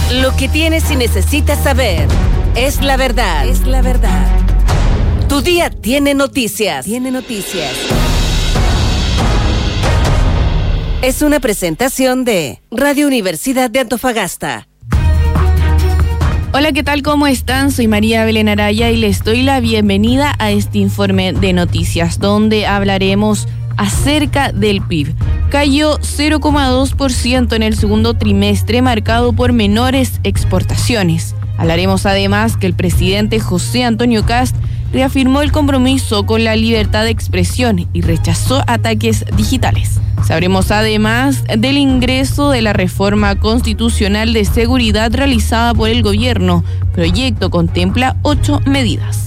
Lo que tienes y necesitas saber es la verdad. Es la verdad. Tu día tiene noticias. Tiene noticias. Es una presentación de Radio Universidad de Antofagasta. Hola, ¿qué tal? ¿Cómo están? Soy María Belén Araya y les doy la bienvenida a este informe de noticias, donde hablaremos acerca del PIB. Cayó 0,2% en el segundo trimestre, marcado por menores exportaciones. Hablaremos además que el presidente José Antonio Kast reafirmó el compromiso con la libertad de expresión y rechazó ataques digitales. Sabremos además del ingreso de la reforma constitucional de seguridad realizada por el gobierno. Proyecto contempla 8 medidas.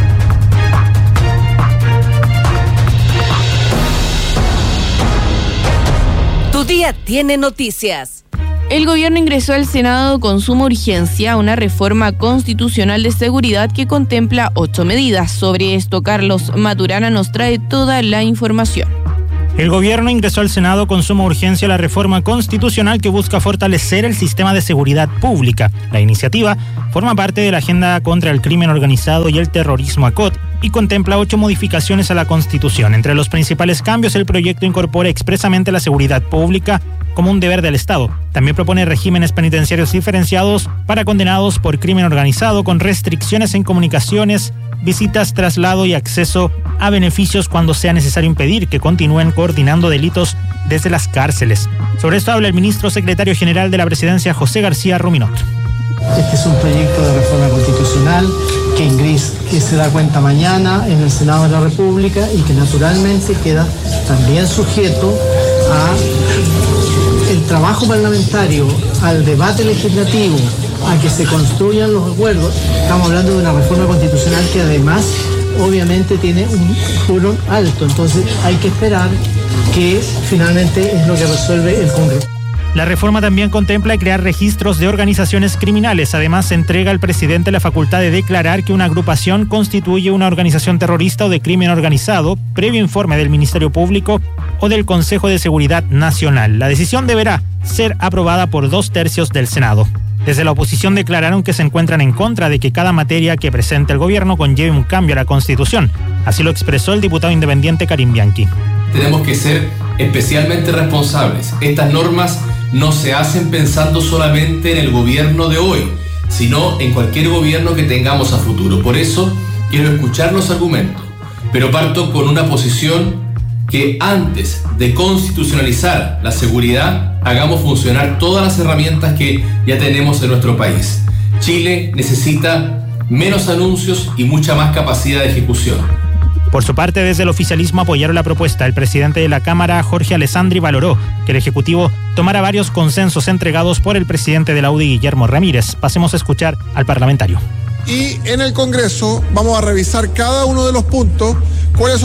Tu día tiene noticias. El gobierno ingresó al Senado con suma urgencia una reforma constitucional de seguridad que contempla 8 medidas. Sobre esto, Carlos Maturana nos trae toda la información. El gobierno ingresó al Senado con suma urgencia la reforma constitucional que busca fortalecer el sistema de seguridad pública. La iniciativa forma parte de la Agenda contra el Crimen Organizado y el Terrorismo ACOT y contempla 8 modificaciones a la Constitución. Entre los principales cambios, el proyecto incorpora expresamente la seguridad pública como un deber del Estado. También propone regímenes penitenciarios diferenciados para condenados por crimen organizado, con restricciones en comunicaciones, visitas, traslado y acceso a beneficios cuando sea necesario impedir que continúen coordinando delitos desde las cárceles. Sobre esto habla el ministro secretario general de la Presidencia, José García Ruminot. Este es un proyecto de reforma constitucional que se da cuenta mañana en el Senado de la República y que naturalmente queda también sujeto a el trabajo parlamentario, al debate legislativo, a que se construyan los acuerdos. Estamos hablando de una reforma constitucional que además obviamente tiene un quórum alto, entonces hay que esperar que finalmente es lo que resuelve el Congreso. La reforma también contempla crear registros de organizaciones criminales. Además, se entrega al presidente la facultad de declarar que una agrupación constituye una organización terrorista o de crimen organizado, previo informe del Ministerio Público o del Consejo de Seguridad Nacional. La decisión deberá ser aprobada por 2/3 del Senado. Desde la oposición declararon que se encuentran en contra de que cada materia que presente el gobierno conlleve un cambio a la Constitución. Así lo expresó el diputado independiente Karim Bianchi. Tenemos que ser especialmente responsables. Estas normas no se hacen pensando solamente en el gobierno de hoy, sino en cualquier gobierno que tengamos a futuro. Por eso quiero escuchar los argumentos, pero parto con una posición que antes de constitucionalizar la seguridad, hagamos funcionar todas las herramientas que ya tenemos en nuestro país. Chile necesita menos anuncios y mucha más capacidad de ejecución. Por su parte, desde el oficialismo apoyaron la propuesta. El presidente de la Cámara, Jorge Alessandri, valoró que el Ejecutivo tomara varios consensos entregados por el presidente de la UDI, Guillermo Ramírez. Pasemos a escuchar al parlamentario. Y en el Congreso vamos a revisar cada uno de los puntos, cuáles son